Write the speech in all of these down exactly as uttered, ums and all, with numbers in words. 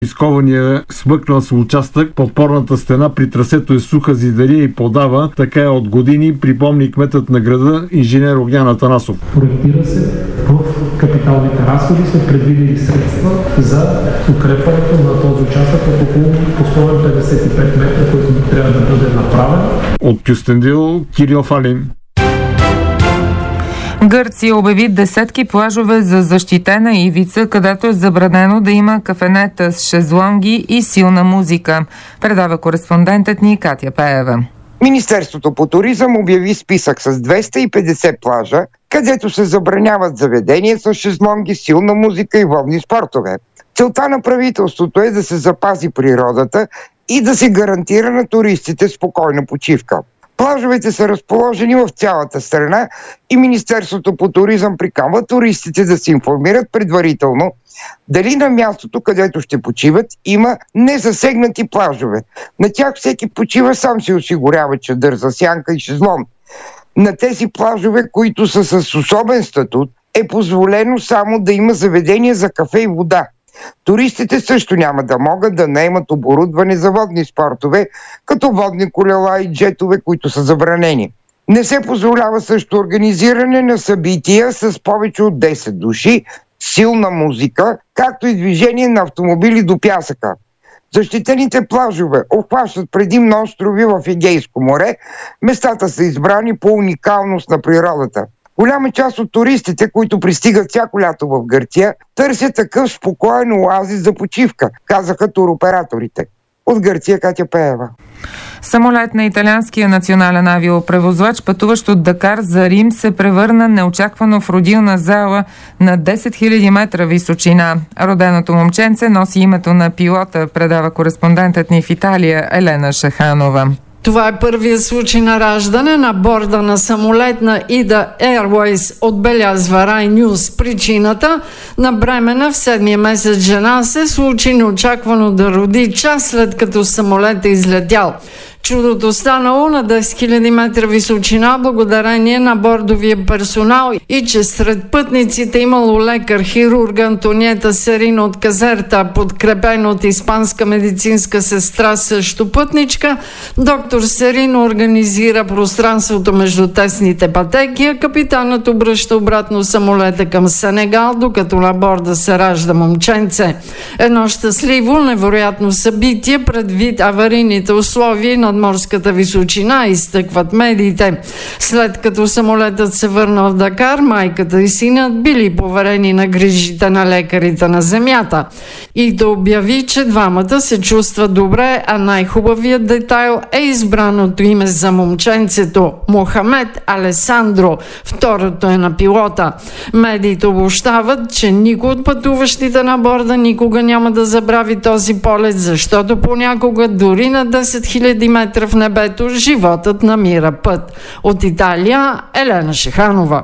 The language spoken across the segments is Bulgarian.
изкования смъкнал се участък, подпорната стена при трасето е суха зидария и подава, така е от години, припомни кметът на града инженер Огнян Атанасов. Проектира се в капиталните разходи, сме предвидили средства за укрепването на този участък от около по петдесет и пет метра, който трябва да бъде направен. От Кюстендил, Кирил Фалин. Гърция обяви десетки плажове за защитена ивица, където е забранено да има кафенета с шезлонги и силна музика. Предава кореспондентът ни Катя Пеева. Министерството по туризъм обяви списък с двеста и петдесет плажа, където се забраняват заведения с шезлонги, силна музика и водни спортове. Целта на правителството е да се запази природата и да се гарантира на туристите спокойна почивка. Плажовете са разположени в цялата страна и Министерството по туризъм приканва туристите да се информират предварително дали на мястото, където ще почиват, има незасегнати плажове. На тях всеки почива сам си осигурява чадър за сянка и шезлонг. На тези плажове, които са с особен статут, е позволено само да има заведение за кафе и вода. Туристите също няма да могат да наемат оборудване за водни спортове, като водни колела и джетове, които са забранени. Не се позволява също организиране на събития с повече от десет души, силна музика, както и движение на автомобили до пясъка. Защитените плажове обхващат предимно острови в Егейско море. Местата са избрани по уникалност на природата. Голяма част от туристите, които пристигат всяко лято в Гърция, търсят такъв спокоен оазис за почивка, казаха туроператорите. От Гърция, Катя Пеева. Самолет на италианския национален авиопревозвач, пътуващ от Дакар за Рим, се превърна неочаквано в родилна зала на десет хиляди метра височина. Роденото момченце носи името на пилота, предава кореспондентът ни в Италия Елена Шаханова. Това е първият случай на раждане на борда на самолет на Ида Airways, отбелязва Rai News. Причината на бремена в седмия месец жена се случи неочаквано да роди час след като самолет е излетял. Чудото станало на десет хиляди метра височина благодарение на бордовия персонал и че сред пътниците имало лекар, хирург Антониета Серино от Казерта, подкрепен от испанска медицинска сестра, също пътничка. Доктор Серино организира пространството между тесните пътеки, а капитанът обръща обратно самолета към Сенегал, докато на борда се ражда момченце. Едно щастливо, невероятно събитие предвид аварийните условия на морската височина, изтъкват медиите. След като самолетът се върна в Дакар, майката и синът били поверени на грижите на лекарите на земята. И да обяви, че двамата се чувстват добре, а най-хубавият детайл е избраното име за момченцето – Мохамед Алесандро. Второто е на пилота. Медиите обобщават, че никой от пътуващите на борда никога няма да забрави този полет, защото понякога дори на десет хиляди метра в небето животът намира път. От Италия Елена Шаханова.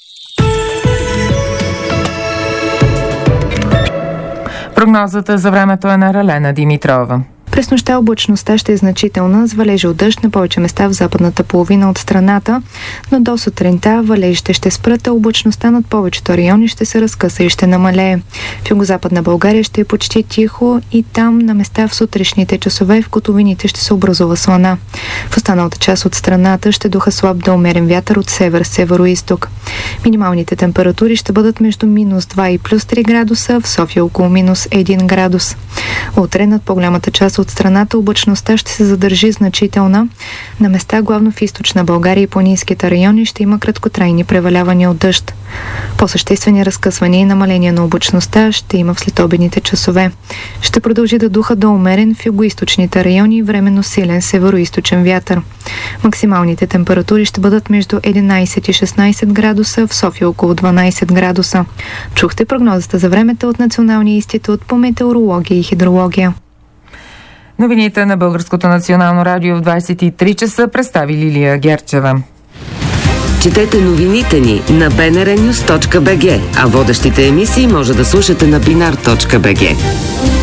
Прогнозата за времето е на Ралена Димитрова. През нощта облачността ще е значителна, с валежи от дъжд на повече места в западната половина от страната, но до сутринта валежите ще спрат, а облачността над повечето райони ще се разкъса и ще намалее. В югозападна България ще е почти тихо и там на места в сутрешните часове в котловините ще се образува слана. В останалата част от страната ще духа слаб до умерен вятър от север, северо-исток. Минималните температури ще бъдат между минус два и плюс три градуса, в София около минус един градус. Утре над по-голямата част от страната облачността ще се задържи значителна. На места, главно в източна България и планинските райони, ще има краткотрайни превалявания от дъжд. По-съществени разкъсвания и намаления на облачността ще има в следобедните часове. Ще продължи да духа до умерен в югоизточните райони и временно силен северо-источен вятър. Максималните температури ще бъдат между единайсет и шестнайсет градуса, в София около дванайсет градуса. Чухте прогнозата за времето от Националния институт по метеорология и хидрология. Новините на Българското национално радио в двайсет и три часа представи Лилия Герчева. Четете новините ни на би ен ар нюс точка би джи, а водещите емисии може да слушате на бинар точка би джи.